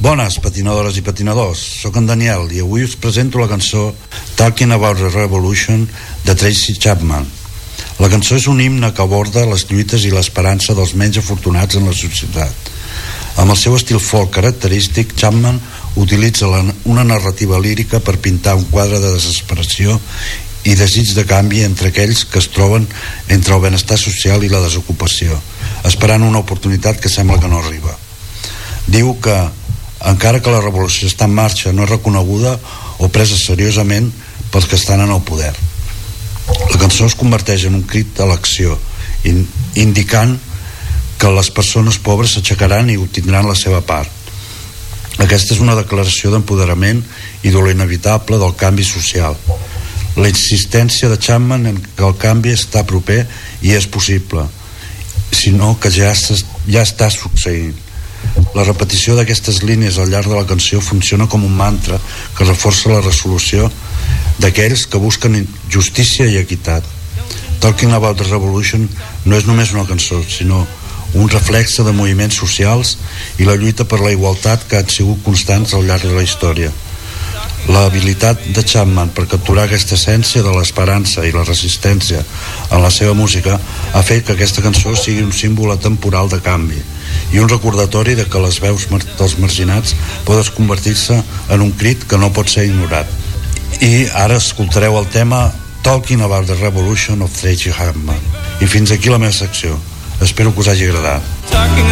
Bones, patinadores i patinadors, sóc en Daniel i avui us presento la cançó Talking About the Revolution de Tracy Chapman. La cançó és un himne que aborda les lluites i l'esperança dels menys afortunats en la societat. Amb el seu estil folk característic, Chapman utilitza una narrativa lírica per pintar un quadre de desesperació i desig de canvi entre aquells que es troben entre el benestar social i la desocupació, esperant una oportunitat que sembla que no arriba. Diu que encara que la revolució està en marxa, no és reconeguda o presa seriosament pels que estan en el poder. La cançó es converteix en un crit a l'acció, indicant que les persones pobres s'aixecaran i obtindran la seva part. Aquesta és una declaració d'empoderament i de lo inevitable del canvi social. La insistència de Chapman en que el canvi està proper i és possible, sinó que ja està succeint. La repetició d'aquestes línies al llarg de la cançó funciona com un mantra que reforça la resolució d'aquells que busquen justícia i equitat. Talking About the Revolution no és només una cançó, sinó un reflexe de moviments socials i la lluita per la igualtat que han sigut constants al llarg de la història. La habilitat de Chapman per capturar aquesta essència de l'esperança i la resistència en la seva música ha fet que aquesta cançó sigui un símbol atemporal de canvi i un recordatori de que les veus dels marginats poden convertir-se en un crit que no pot ser ignorat. I ara escoltareu el tema Talking About the Revolution of Tracy Chapman. I fins aquí la meva secció. Espero que us hagi agradat. Talking